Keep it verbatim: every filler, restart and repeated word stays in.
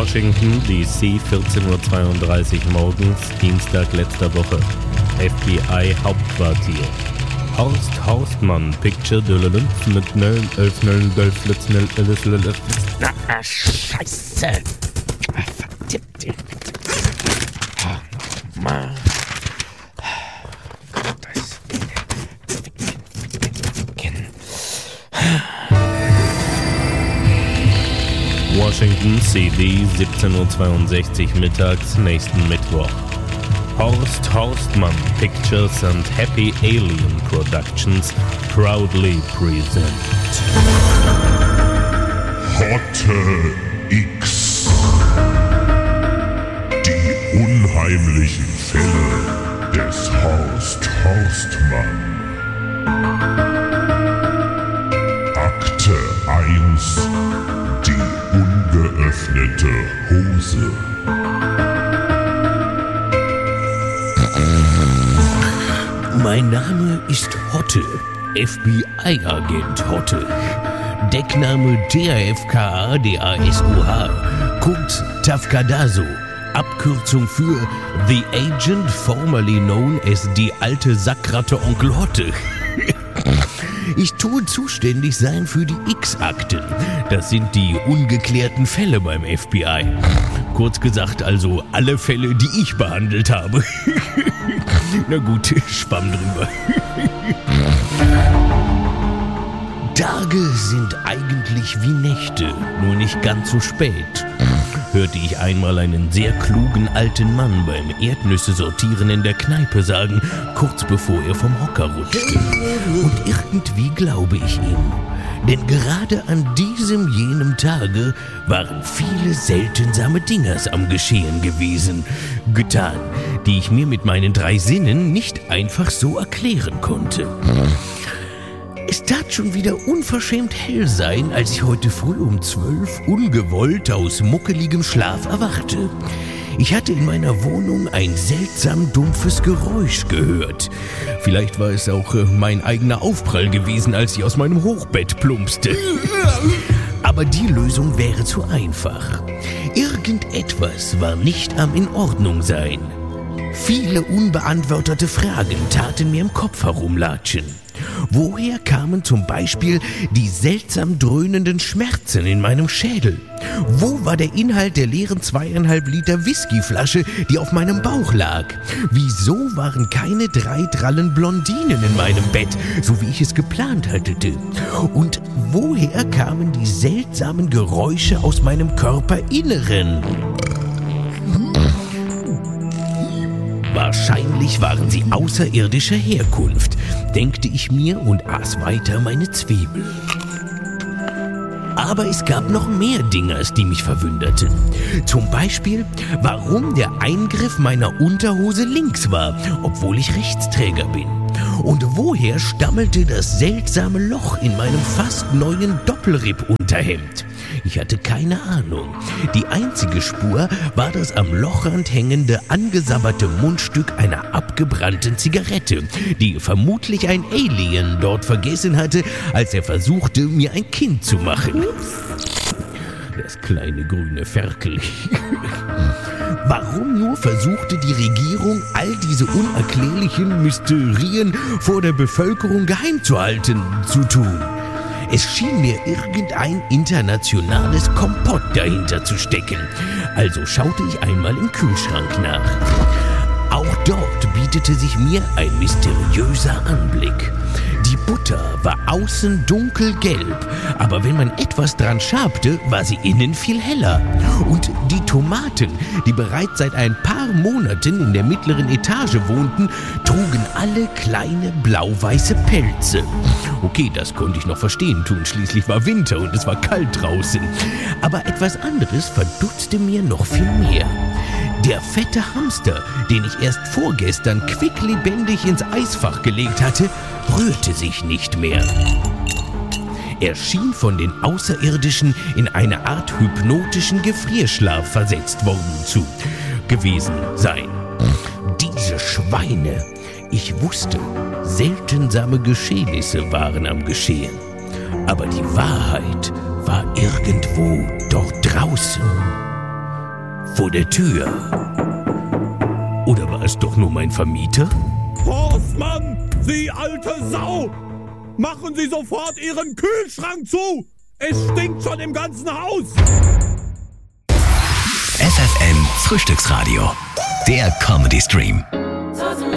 Washington, D C, vierzehn Uhr zweiunddreißig morgens, Dienstag letzter Woche. F B I Hauptquartier. Horst Horstmann, Picture de la Lünz mit Nöll, elf Nöll, elf Lütz, Nöll, elf Lütz. Na, Scheiße. Verdammt. Oh, Mann. Das. Washington, C D, siebzehn Uhr zweiundsechzig mittags, nächsten Mittwoch. Horst Horstmann Pictures and Happy Alien Productions proudly present Hotte X. Die unheimlichen Fälle des Horst Horstmann. Akte eins. Die ungeöffnete Hose. Mein Name ist Hotte, F B I-Agent Hotte. Deckname T A F K A D A S U H, kurz Tafkadaso, Abkürzung für The Agent formerly known as die alte Sackratte Onkel Hotte. Ich tue zuständig sein für die X-Akten. Das sind die ungeklärten Fälle beim F B I. Kurz gesagt also alle Fälle, die ich behandelt habe. Na gut, schwamm drüber. Tage sind eigentlich wie Nächte, nur nicht ganz so spät. Hörte ich einmal einen sehr klugen alten Mann beim Erdnüsse sortieren in der Kneipe sagen, kurz bevor er vom Hocker rutschte. Und irgendwie glaube ich ihm. Denn gerade an diesem jenem Tage waren viele seltsame Dingers am Geschehen gewesen, getan, die ich mir mit meinen drei Sinnen nicht einfach so erklären konnte. Es tat schon wieder unverschämt hell sein, als ich heute früh um zwölf ungewollt aus muckeligem Schlaf erwachte. Ich hatte in meiner Wohnung ein seltsam dumpfes Geräusch gehört. Vielleicht war es auch äh, mein eigener Aufprall gewesen, als ich aus meinem Hochbett plumpste. Aber die Lösung wäre zu einfach. Irgendetwas war nicht am in Ordnung sein. Viele unbeantwortete Fragen taten mir im Kopf herumlatschen. Woher kamen zum Beispiel die seltsam dröhnenden Schmerzen in meinem Schädel? Wo war der Inhalt der leeren zweieinhalb Liter Whiskyflasche, die auf meinem Bauch lag? Wieso waren keine drei drallen Blondinen in meinem Bett, so wie ich es geplant hatte? Und woher kamen die seltsamen Geräusche aus meinem Körperinneren? Wahrscheinlich waren sie außerirdischer Herkunft, denkte ich mir und aß weiter meine Zwiebel. Aber es gab noch mehr Dingers, die mich verwunderten. Zum Beispiel, warum der Eingriff meiner Unterhose links war, obwohl ich Rechtsträger bin. Und woher stammelte das seltsame Loch in meinem fast neuen Doppelripp-Unterhemd? Ich hatte keine Ahnung. Die einzige Spur war das am Lochrand hängende, angesabberte Mundstück einer abgebrannten Zigarette, die vermutlich ein Alien dort vergessen hatte, als er versuchte, mir ein Kind zu machen. Das kleine grüne Ferkel. Warum nur versuchte die Regierung, all diese unerklärlichen Mysterien vor der Bevölkerung geheim zu halten, zu tun? Es schien mir irgendein internationales Komplott dahinter zu stecken. Also schaute ich einmal im Kühlschrank nach. Auch dort bietete sich mir ein mysteriöser Anblick. Die Butter war außen dunkelgelb, aber wenn man etwas dran schabte, war sie innen viel heller. Und die Tomaten, die bereits seit ein paar Monaten in der mittleren Etage wohnten, trugen alle kleine blau-weiße Pelze. Okay, das konnte ich noch verstehen tun, schließlich war Winter und es war kalt draußen. Aber etwas anderes verdutzte mir noch viel mehr. Der fette Hamster, den ich erst vorgestern quicklebendig ins Eisfach gelegt hatte, rührte sich nicht mehr. Er schien von den Außerirdischen in eine Art hypnotischen Gefrierschlaf versetzt worden zu gewesen sein. Diese Schweine! Ich wusste, seltsame Geschehnisse waren am Geschehen. Aber die Wahrheit war irgendwo dort draußen. vor der Tür. Oder war es doch nur mein Vermieter? Horstmann, Sie alte Sau! Machen Sie sofort Ihren Kühlschrank zu! Es stinkt schon im ganzen Haus! F F M Frühstücksradio, der Comedy Stream.